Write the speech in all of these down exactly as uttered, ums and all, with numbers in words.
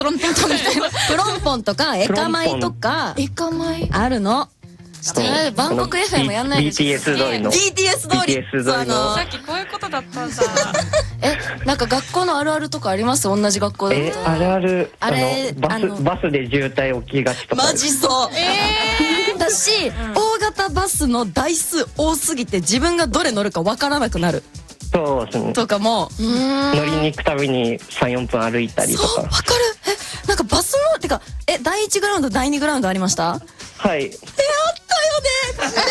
プロンポンみたいな。 プロンポンとかエカマイとかエカマイあるの。 バンコク エフエム やんないでしょ。 ビーティーエス 通りのビーティーエス 通りビーティーエス 通りのさっきこういうことだったんだ。え、なんか学校のあるあるとかあります？同じ学校だえと。 あるあるあれあのバあのスバスで渋滞起きがちとかマジそう。 えだし、大型バスの台数多すぎて自分がどれ乗るかわからなくなるそうですね。 とかも。 乗りに行くたびにさん、よんぷん歩いたりとそう、わか。 かる。え、なんかバスのてかえだいいちグラウンドだいにグラウンドありました？ はい。 え、あったよね。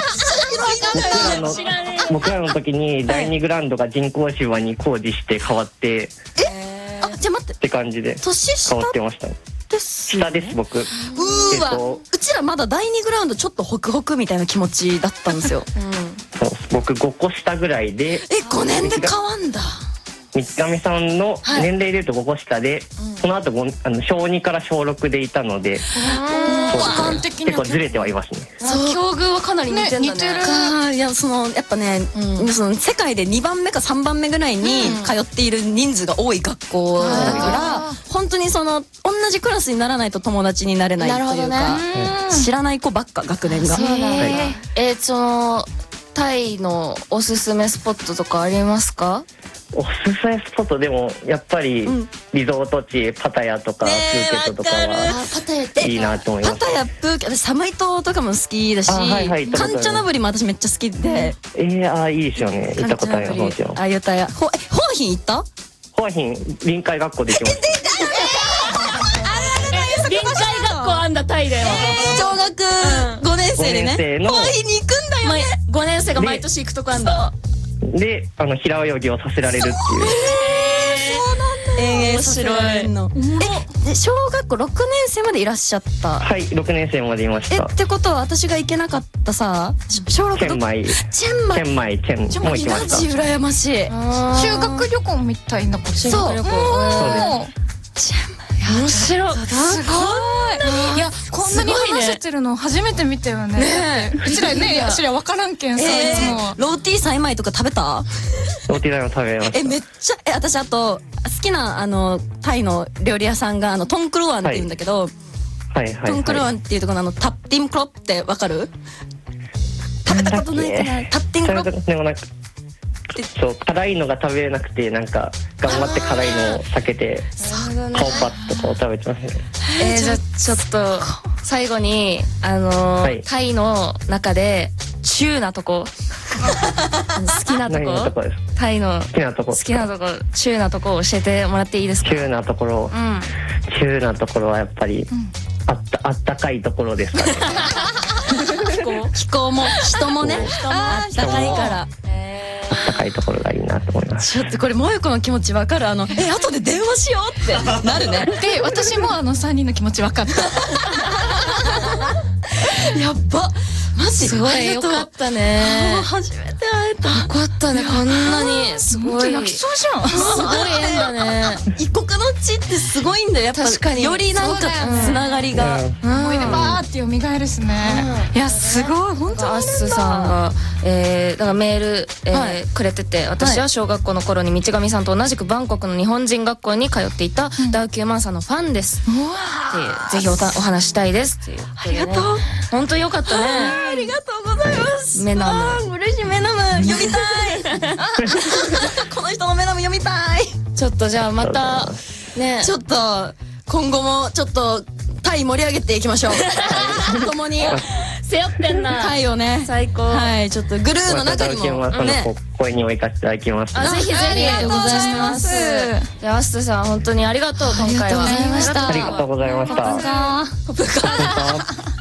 僕らの僕らの時にだいにグラウンドが人工芝に工事して変わってあ、じゃあ待って、 って感じで年下変わってましたね。 です下です僕。 うーわ、 えっとうちらまだだいにグラウンドちょっとホクホクみたいな気持ちだったんですよ。 そう僕ごこ下ぐらいで、 え、ごねんで変わんだ。 三上さんのはい年齢でいうとごこ下で、その後ごあの小にから小ろくでいたので、そうですね結構ずれてはいますね。 そう、境遇はかなり似てんだね。 ね似てるかいや、そのやっぱね、 うんその世界でにばんめかさんばんめぐらいに通っている人数が多い学校だから、本当にその同じクラスにならないと友達になれないというか、 なる知らない子ばっか学年が。 そうなんだ。 はいえ、そのタイのおすすめスポットとかありますか？ おすすめスポットでもやっぱりうんリゾート地パタヤとかプねえーケットとかわかるはパタヤっていいなと思います。 パタヤ、プーケット、私サムイ島とかも好きだし、 あはいはいカンチャナブリも私めっちゃ好きで。 えー、あーいいですよね。行ったことありますもちろん。 あ、ユタヤ。ほ、え、ホーヒン行った？ ホアヒン臨海学校で行きました。 臨海学校あんだタイで。 小学ごねん生でね。 ごねん生のホーヒンに行くんだよね。 ごねん生が毎年行くとこあんだ。 で、あの平泳ぎをさせられるっていう。 遠泳面白いの。え、で小学校ろくねん生までいらっしゃった。 はい、ろくねん生までいましえ、 た。 ってことは私が行けなかったさ、し小六チェンマイ、チチェンマイ。 ェンマイ、チェンも行きまマジした。 羨ましい。 修学旅行みたいなこと。 修学旅行。 おーチェンマイ。 面白い。 すごい。いや、こんなに話せてるの初めて見たよね。 ねえうちらね、うちら分からんけんさ、いつも。 ローティーサイマイとか食べた？ ローティーダイも食べまえ、 しめっちゃ、え、私あと好きなあのタイの料理屋さんがあのトンクルワンって言うんだけど、 た。はいはいトンクルワはンっていうところのあのタッティンクロってわかる？食べたことないかな。タッティンい。 クロ。 でもなんか、そう辛いのが食べれなくてなんか頑張って辛いのを避けて顔パッとこう食べてますね。 えー、じゃあちょっと最後にあのーはいタイの中でチューなとこ好きなと何のとここですか？ タイの好きなとこ好きなとこチューなとこ教えてもらっていいですか？ 急なところ、 うん急なところはやっぱり、あったあったかいところですかね。 気候気候も人もね、人もあったかいから。 あったかいところがいいなと思います。 ちょっとこれ萌子の気持ちわかる。あのえ後で電話しようってなるね。 で、私もあのさんにんの気持ち分かった。 やっばマジすごいよかったねあー初めて会えた。 よかったねこんなにすごい泣きそうじゃん。 すごい縁だね異国の地ってすごいんだよ。やっぱ確かによりなんかそうだよねつながりが。 思い出バーって蘇るしね。いや、すごい、本当に。 アッスさんが、えー、だからメール、えーはいくれてて、私は小学校の頃に道上さんと同じくバンコクの日本人学校に通っていたダウキューマンさんのファンです、っていうぜひおたお話したいですっていう、 ありがとう。 本当よかったねありがとうございます。 メナムあー嬉しい。メナム読みたい。この人のメナム読みたい。 ちょっとじゃあまたねちょっと今後もちょっとタイ盛り上げていきましょう。共に背負ってんなタイをね。 最高はい、ちょっとグルーのまた中にもダウキューマンさんのね。 声にも行かせていただきます。 あぜひぜひありがとうございます。 じゃあアッスさん本当にありがとう今回はありがとうございましたありがとうございました。 さあ、部下。 本当